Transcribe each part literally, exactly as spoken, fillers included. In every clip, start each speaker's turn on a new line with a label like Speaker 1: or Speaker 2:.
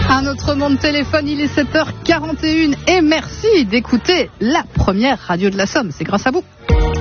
Speaker 1: Un autre monde téléphone, il est sept heures quarante et une et merci d'écouter la première radio de la Somme, c'est grâce à vous.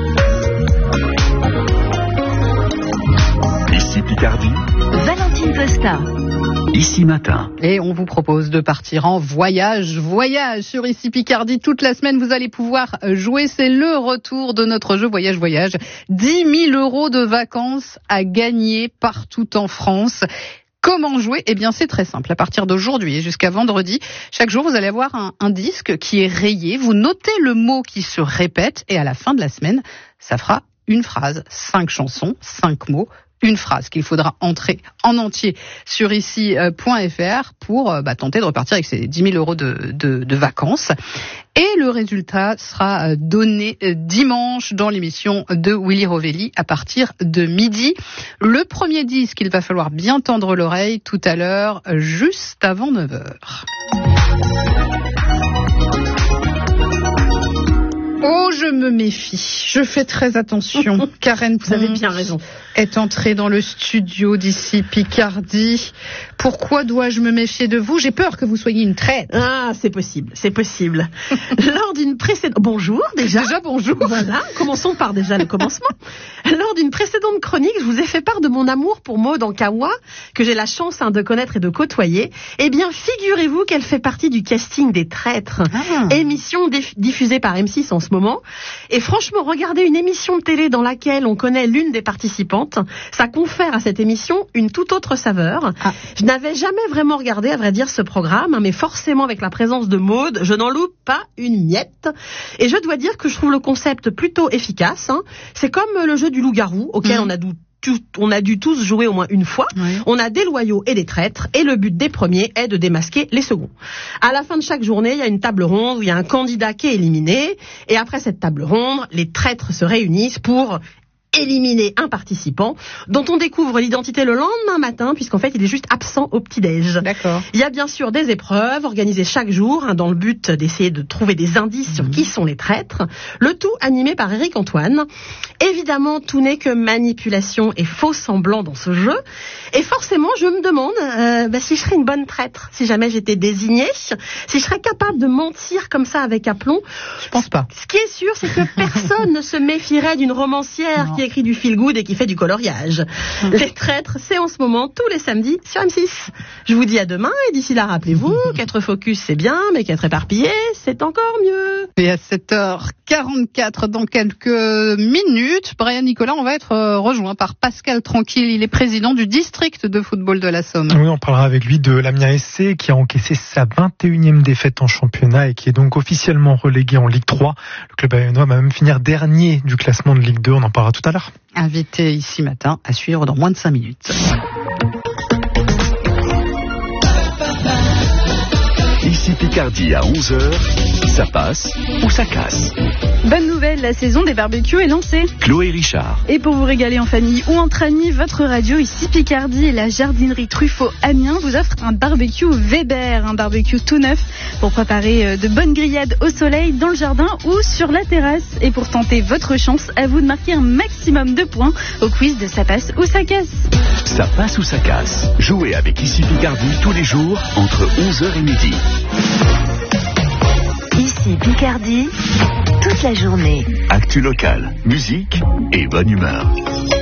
Speaker 2: Ici Picardie,
Speaker 3: Valentine Costa.
Speaker 2: Ici Matin.
Speaker 1: Et on vous propose de partir en voyage, voyage sur Ici Picardie. Toute la semaine, vous allez pouvoir jouer. C'est le retour de notre jeu Voyage, Voyage. dix mille euros de vacances à gagner partout en France. Comment jouer ? Eh bien, c'est très simple. À partir d'aujourd'hui et jusqu'à vendredi, chaque jour, vous allez avoir un, un disque qui est rayé. Vous notez le mot qui se répète et à la fin de la semaine, ça fera une phrase, cinq chansons, cinq mots. Une phrase qu'il faudra entrer en entier sur ici point f r pour euh, bah, tenter de repartir avec ces dix mille euros de, de, de vacances. Et le résultat sera donné dimanche dans l'émission de Willy Rovelli à partir de midi. Le premier disque, il va falloir bien tendre l'oreille tout à l'heure, juste avant neuf heures. Oh, je me méfie. Je fais très attention. Karen, vous avez bien raison. Est entrée dans le studio d'Ici Picardie. Pourquoi dois-je me méfier de vous ? J'ai peur que vous soyez une traître.
Speaker 4: Ah, c'est possible, c'est possible. Lors d'une précédente... Bonjour, déjà.
Speaker 1: Déjà, bonjour.
Speaker 4: Voilà, commençons par déjà le commencement. Lors d'une précédente chronique, je vous ai fait part de mon amour pour Maud Ankawa, que j'ai la chance hein, de connaître et de côtoyer. Eh bien, figurez-vous qu'elle fait partie du casting des Traîtres. Ah. Émission diff- diffusée par M six en ce moment. Et franchement, regarder une émission de télé dans laquelle on connaît l'une des participantes, ça confère à cette émission une toute autre saveur. Ah. Je n'avais jamais vraiment regardé, à vrai dire, ce programme, hein, mais forcément avec la présence de Maud, je n'en loupe pas une miette. Et je dois dire que je trouve le concept plutôt efficace. Hein. C'est comme le jeu du loup-garou, auquel mmh. on a dû Tout, on a dû tous jouer au moins une fois. Oui. On a des loyaux et des traîtres, et le but des premiers est de démasquer les seconds. À la fin de chaque journée, il y a une table ronde où il y a un candidat qui est éliminé, et après cette table ronde, les traîtres se réunissent pour éliminer un participant dont on découvre l'identité le lendemain matin puisqu'en fait il est juste absent au petit-déj.
Speaker 1: D'accord.
Speaker 4: Il y a bien sûr des épreuves organisées chaque jour hein, dans le but d'essayer de trouver des indices mmh. sur qui sont les traîtres. Le tout animé par Éric Antoine. Évidemment, tout n'est que manipulation et faux semblant dans ce jeu. Et forcément, je me demande euh, bah, si je serais une bonne traître, si jamais j'étais désignée, si je serais capable de mentir comme ça avec aplomb.
Speaker 1: Je pense pas.
Speaker 4: Ce qui est sûr, c'est que personne ne se méfierait d'une romancière non. qui écrit du feel good et qui fait du coloriage. Mmh. Les Traîtres, c'est en ce moment tous les samedis sur M six. Je vous dis à demain et d'ici là, rappelez-vous, qu'être focus c'est bien, mais qu'être éparpillé, c'est encore mieux.
Speaker 1: Et à sept heures quarante-quatre, dans quelques minutes, Brian Nicolas, on va être rejoint par Pascal Tranquille. Il est président du district de football de la Somme.
Speaker 5: Oui, on parlera avec lui de l'Amiens S C qui a encaissé sa vingt et unième défaite en championnat et qui est donc officiellement relégué en Ligue trois. Le club amiennois va même finir dernier du classement de Ligue deux. On en parlera tout à l'heure.
Speaker 1: Invité ici matin à suivre dans moins de cinq minutes.
Speaker 2: Ici Picardie à onze heures, ça passe ou ça casse.
Speaker 6: Bonne nouvelle, la saison des barbecues est lancée.
Speaker 2: Chloé Richard.
Speaker 6: Et pour vous régaler en famille ou entre amis, votre radio Ici Picardie et la jardinerie Truffaut Amiens vous offrent un barbecue Weber, un barbecue tout neuf pour préparer de bonnes grillades au soleil dans le jardin ou sur la terrasse. Et pour tenter votre chance, à vous de marquer un maximum de points au quiz de ça passe ou ça casse.
Speaker 2: Ça passe ou ça casse. Jouez avec Ici Picardie tous les jours entre onze heures et midi.
Speaker 3: Ici Picardie, toute la journée.
Speaker 2: Actu locale, musique et bonne humeur.